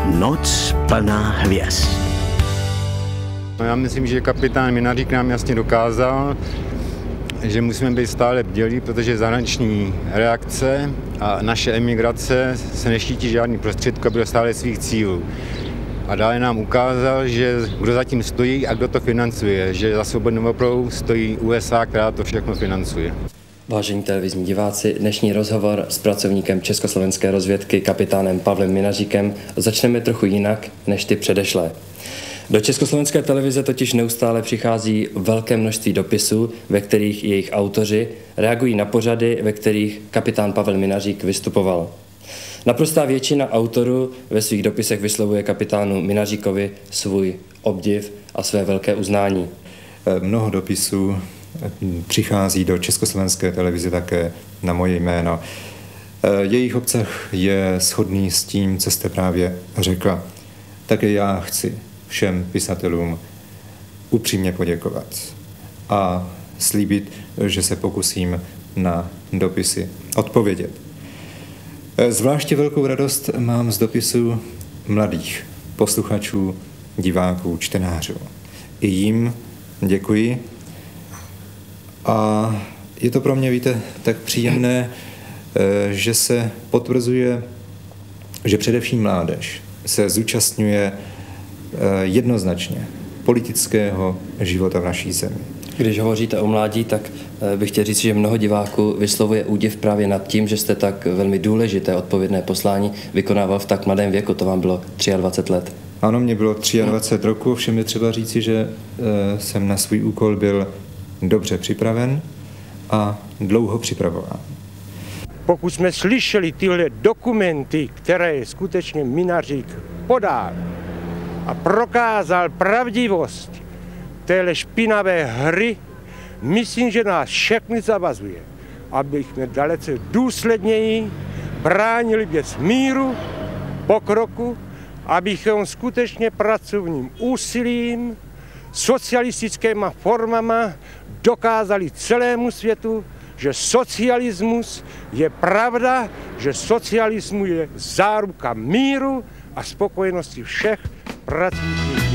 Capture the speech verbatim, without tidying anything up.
Noc plná hvězd. No já myslím, že kapitán Minařík nám jasně dokázal, že musíme být stále bdělí, protože zahraniční reakce a naše emigrace se neštítí žádný prostředek, aby dosáhli svých cílů. A dále nám ukázal, že kdo za tím stojí a kdo to financuje, že za Svobodnou Evropou stojí U S A, která to všechno financuje. Vážení televizní diváci, dnešní rozhovor s pracovníkem československé rozvědky kapitánem Pavlem Minaříkem začneme trochu jinak než ty předešlé. Do československé televize totiž neustále přichází velké množství dopisů, ve kterých jejich autoři reagují na pořady, ve kterých kapitán Pavel Minařík vystupoval. Naprostá většina autorů ve svých dopisech vyslovuje kapitánu Minaříkovi svůj obdiv a své velké uznání. Mnoho dopisů přichází do československé televize také na moje jméno. Jejich obsah je shodný s tím, co jste právě řekla. Také já chci všem pisatelům upřímně poděkovat a slíbit, že se pokusím na dopisy odpovědět. Zvláště velkou radost mám z dopisů mladých posluchačů, diváků, čtenářů. I jim děkuji. A je to pro mě, víte, tak příjemné, že se potvrzuje, že především mládež se zúčastňuje jednoznačně politického života v naší zemi. Když hovoříte o mládí, tak bych chtěl říct, že mnoho diváků vyslovuje údiv právě nad tím, že jste tak velmi důležité odpovědné poslání vykonával v tak mladém věku. To vám bylo dvacet tři let. Ano, mě bylo dvacet tři roku, ovšem je třeba říci, že jsem na svůj úkol byl dobře připraven a dlouho připravován. Pokud jsme slyšeli tyhle dokumenty, které skutečně Minařík podal a prokázal pravdivost téhle špinavé hry, myslím, že nás všechny zavazuje, abychom dalece důsledněji bránili věc míru, pokroku, abychom skutečně pracovním úsilím, socialistickýma formama dokázali celému světu, že socialismus je pravda, že socialismus je záruka míru a spokojenosti všech pracujících.